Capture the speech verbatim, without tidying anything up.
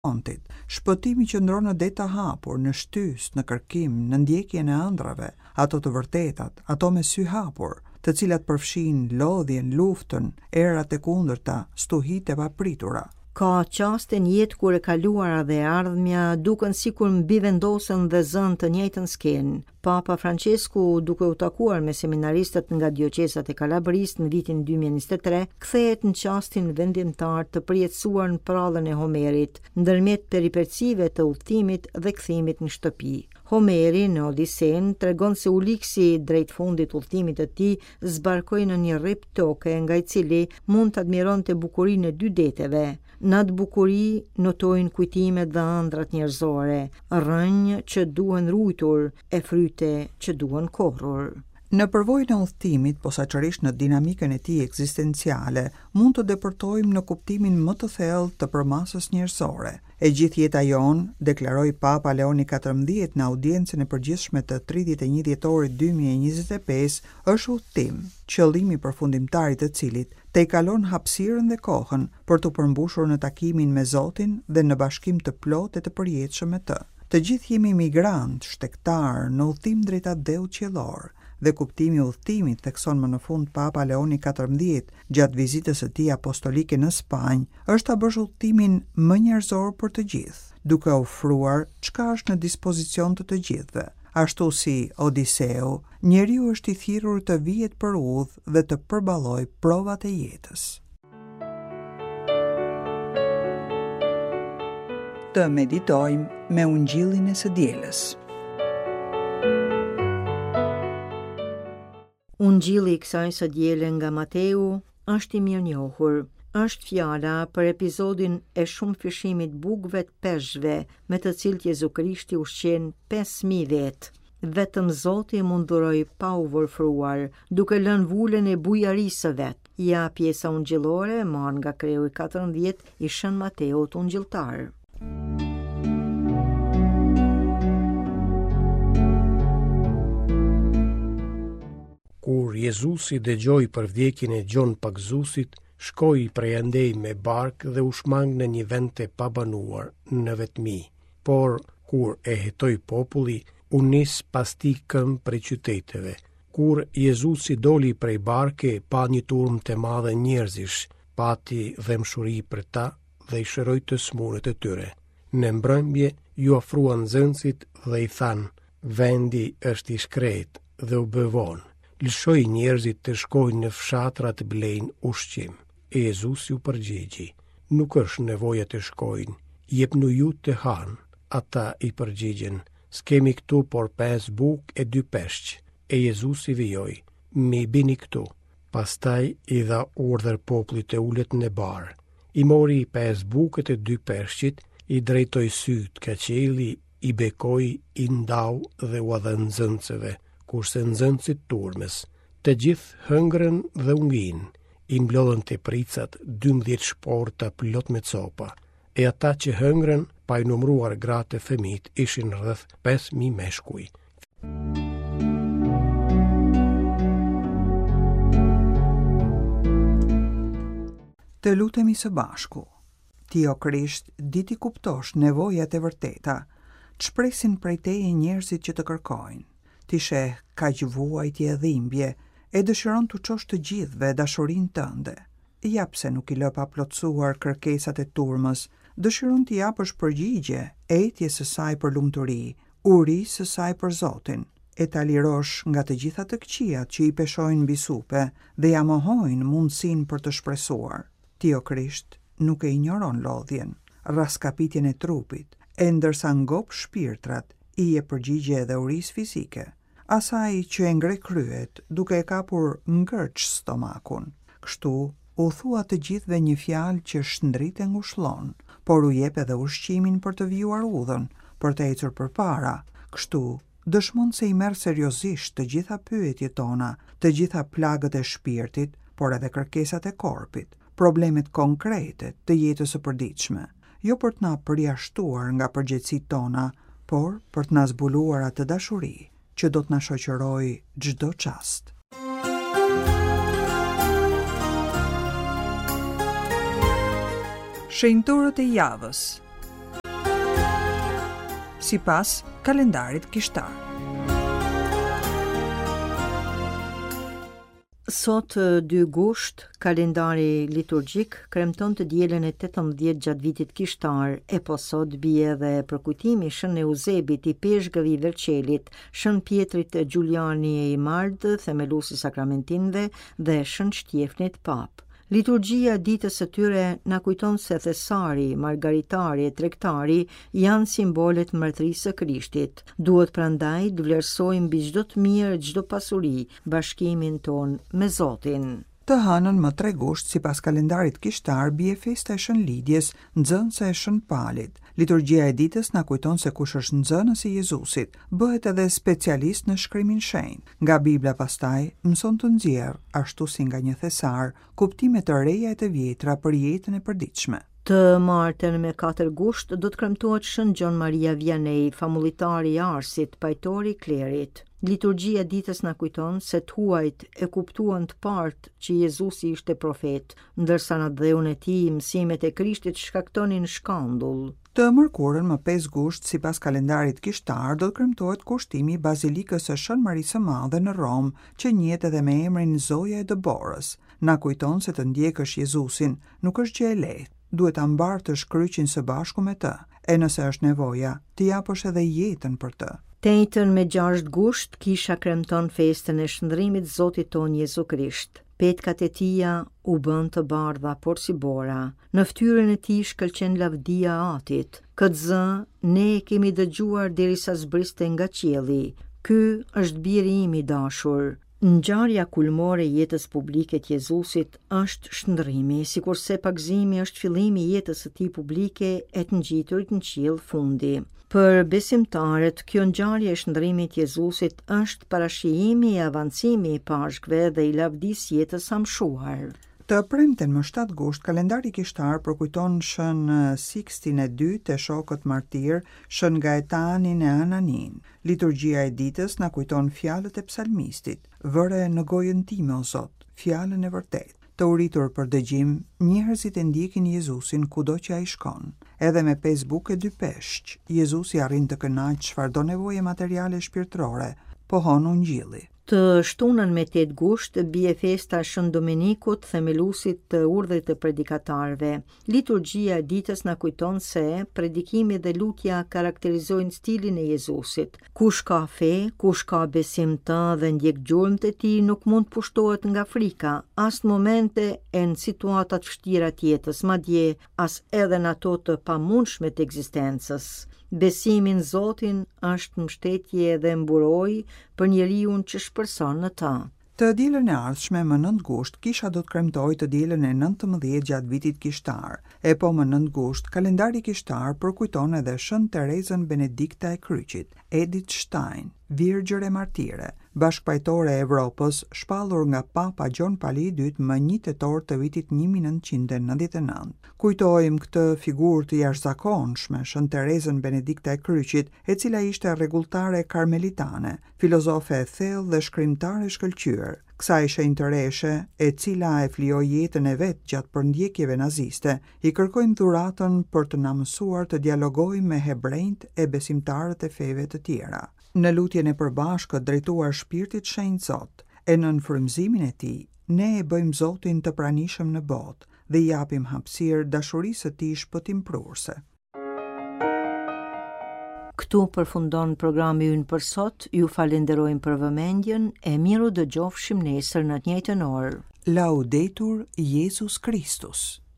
Antit, shpëtimi qëndron në det të hapur, në shtys, në kërkim, në ndjekjen e ëndrave, ato të vërtetat, ato me sy hapur, të cilat përfshin lodhjen, luftën, erat e kundërta, stuhitë e papritura. Ka qaste në jetë kur e kaluara dhe ardhmja duken sikur mbi vendosen dhe zënë të njëjtën skenë. Papa Francesku, duke u takuar me seminaristët nga dioqezat e Kalabrisë në vitin dy mijë e njëzet e tre, kthehet në qastin vendimtar të përjetësuar në prallën e Homerit, ndërmjet peripecive të udhëtimit dhe kthimit në shtëpi. Homeri në Odisen tregon se Uliksi drejt fundit udhëtimit të tij zbarkoi në një rrip toke nga i cili mund të admironte bukurinë e dy deteve. Në atë bukuri notojnë kujtimet dhe ëndrat njerëzore, rrënjë që duhen ruajtur e fryte që duhen korrur. Në përvojën e udhëtimit, posaçërisht në dinamikën e tij ekzistenciale, mund të depërtojmë në kuptimin më të thellë të përmasës njerëzore. E gjithë jeta jon, deklaroi Papa Leoni katërmbëdhjetë në audiencën e përgjithshme të tridhjetë e një dhjetorit dy mijë e njëzet e pesë, është udhëtim, qëllimi përfundimtar i të cilit te i kalon hapësirën dhe kohën për të përmbushur në takimin me Zotin dhe në bashkim të plotë e të përjetshëm me të. Të gjithë jemi migrant, shtektar, në udhëtim drejt atë dheut qiellor. Dhe kuptimi i udhëtimit, thekson më në fund Papa Leoni katërmbëdhjetë gjatë vizitës së tij apostolike në Spanjë, është ta bësh udhëtimin më njerëzor për të gjithë, duke ofruar çka është në dispozicion të të gjithëve. Ashtu si Odiseu, njeriu është i thirrur të vihet për udhë dhe të përballojë provat e jetës. Të meditojmë me ungjillin e së dielës. Ungjilli i kësaj së diele nga Mateu është i mirënjohur. Është fjala për episodin e shumë fishimit bukëve të peshqve, me të cilët Jezu Krishti ushqen pesë mijë vet. Vetëm Zoti mund dhuroj pa u vërfruar, duke lënë vulën e bujarisë vet. Ja pjesa ungjillore marrë nga Kreu i katërmbëdhjetë i Shën Mateut ungjilltar. Kur Jezusi dëgjoi për vdekjen e Gjon Pagzusit, shkoi prej andej me barkë dhe u shmang në një vend të pabanuar në vetmi. Por kur e hetoi populli, u nis pas tij këmbë prej qyteteve. Kur Jezusi doli prej barke, pa një turmë të madhe njerëzish, pati dëmshuri për ta dhe i shëroi të smurët e tyre. Në mbrëmje ju ofruan nxënësit dhe i thanë: "Vendi është i shkret dhe u bë vonë. Lëshoi njerëzit të shkojnë në fshatra të blejnë ushqim." E Jezusi u përgjigji: "Nuk është nevoja të shkojnë, jepnu ju të hanë." Ata i përgjigjen: "S'kemi këtu por pesë bukë e dy peshq." E Jezusi vijoi: "Mi bini këtu." Pastaj i dha urdhër popullit të ulet në barë. I mori pesë bukët e dy peshqit, i drejtoi syt ka qielli, i bekoi, i ndau dhe u dha nxënësve, kurse nxënësit turmes. Të gjithë hëngrën dhe u nginë, i mblodhen të pricat dymbëdhjetë shporta plot me copa, e ata që hëngrën, pa i numruar gratë e fëmijët, ishin rreth pesë mijë meshkuj. Të lutemi së bashku. Ti o Krisht, diti kuptosh nevojat e vërteta, të shpresin prej teje njerëzit që të kërkojnë. Ti sheh kaq vuajtje e dhimbje, e dëshiron të çosh të gjithëve dashurinë tënde. Ja pse nuk i lë pa plotësuar kërkesat e turmës, dëshiron t'i japësh përgjigje etjes së saj për lumturi, urisë së saj për Zotin, e ta lirosh nga të gjitha të këqijat që i peshojnë mbi supe dhe ja mohojnë mundësinë për të shpresuar. Ti o Krisht, nuk e injoron lodhjen, raskapitjen e trupit, e ndërsa ngop shpirtrat, i e përgjigje edhe urisë fizike, asaj që e ngre kryet duke e kapur ngërç stomakun. Kështu u thua të gjithëve një fjalë që shndrit e ngushëllon, por u jep edhe ushqimin për të vijuar udhën, për të ecur përpara. Kështu dëshmon se i merr seriozisht të gjitha pyetjet tona, të gjitha plagët e shpirtit, por edhe kërkesat e korpit, problemet konkrete të jetës së përditshme, jo për të na përjashtuar nga përgjegjësitë tona, por për të na zbuluar atë dashuri që do të na shoqërojë çdo çast. Shenjtorët e javës. sipas kalendarit kishtar. Sot dy gusht, kalendari liturgjik kremton të dielën e tetëmbëdhjetë gjatë vitit kishtar, e po sot bie edhe përkujtimi Shën Euzebit i peshkëve i Verçelit, Shën Pjetrit Gjuliani i Mardh, themeluesi sakramentinëve, dhe Shën Shtjefnit Pap. Liturgjia ditës së tyre na kujton se thesari, margaritari e tregtari janë simbolet martërisë së Krishtit. Duhet prandaj të vlerësojmë mbi çdo të mirë, çdo pasuri, bashkimin ton me Zotin. Të hënën më tre gusht, sipas kalendarit kishtar, bie festa e Shën Lidhjes, nxënëse e Shën Palit. Liturgjia e ditës na kujton se kush është nxënës i Jezusit, bëhet edhe specialist në shkrimin shenjtë. Nga Bibla pastaj mëson të nxjerr, ashtu si nga një thesar, kuptime të reja e të vjetra për jetën e përditshme. Të martën me katër gusht do të kremtohet Shën Gjon Maria Vianney, famulitari i Arsit, pajtori i klerit. Liturgjia ditës na kujton se të huajt e kuptuan të partë që Jezusi ishte profet, ndërsa në dheun e tij mësimet e Krishtit shkaktonin shkandull. Të mërkurën më pesë gusht, sipas kalendarit kishtar, do të kremtohet kushtimi i bazilikës së Shën Marisë së Madhe në Rom, që njihet edhe me emrin Zoja e Dëborës. Na kujton se të ndjekësh Jezusin nuk është gjë e lehtë. Duhet ta mbartësh kryqin së bashku me të, e nëse është nevoja, të japësh edhe jetën për të. Tejtën me gjashtë gusht, kisha kremton festën e shndrimit Zotit ton Jezu Krisht. Petkat e tia u bën të bardha, por si bora. Në fytyrën e tij shkëlqen lavdia e Atit. Këtë zë ne e kemi dëgjuar derisa zbriste nga qielli. Ky është biri im i dashur. Ngjarja kulmore e jetës publike të Jezusit është shndrrimi, sikurse pagëzimi është fillimi i jetës së tij publike e të ngjiturit në qiell fundi. Për besimtarët, kjo ngjarje e shndrrimit të Jezusit është parashijimi i avancimi i pashkve dhe i lavdisë jetës së mshuar. Të premten më shtatë gusht, kalendari kishtar përkujton Shën Sikstin e dytë e shokët martir, Shën Gaetanin e Ananin. Liturgjia e ditës na kujton fjalët e psalmistit: "Vëre në gojën time, o Zot, fjalën e vërtetë." Të uritur për dëgjim, njerëzit e ndjekin Jezusin kudo që ai shkon. Edhe me pesë bukë e dy peshq, Jezusi arrin të kënaqë çfarë do nevoje materiale shpirtërore, pohon ungjilli. Të shtunën me tetë gusht bie festa Shën Dominikut, themeluesit të urdhrit të predikatarëve. Liturgjia e ditës na kujton se predikimi dhe lutja karakterizojnë stilin e Jezusit. Kush ka fe, kush ka besim të dhe ndjek gjurmët e tij nuk mund të pushtohet nga frika, as në momente e në situatat vështira të jetës, madje as edhe në ato të pamundshme të ekzistencës. Besimi në Zotin është mbështetje dhe mburojë për njeriu që shpreson në të. Të dielën e ardhshme më nëntë gusht, kisha do të kremtoj të dielën e nëntëmbëdhjetë gjatë vitit kishtar. E po më nëntë gusht, kalendari kishtar përkujton edhe Shën Terezën Benedikta e Kryqit, Edith Stein, Virgjër e Martire, bashkëpajtore e Evropës, shpallur nga Papa Gjon Pali i dytë më një tetor të vitit një mijë nëntëqind e nëntëdhjetë e nëntë. Kujtojmë këtë figurë të jashtëzakonshme, Shën Terezën Benedikta e Kryqit, e cila ishte rregulltare karmelitane, filozofe e thellë dhe shkrimtare shkëlqyer. Kësaj shenjtëreshe, e cila e flijoi jetën e vet gjatë përndjekjeve naziste, i kërkojmë dhuratën për të na mësuar të dialogojmë me hebrejt e besimtarët e feve të tjera. Në lutjen e përbashkët drejtuar shpirtit shenjtë Zot, e nën frymëzimin e tij, ne e bëjmë Zotin të pranishëm në botë dhe i japim hapësirë dashurisë së tij shpëtimprurse. Këtu përfundon programi ynë për sot. Ju falenderojmë për vëmendjen, e miru dëgjofshim nesër në të njëjtën orë. Laudetur Jesus Christus.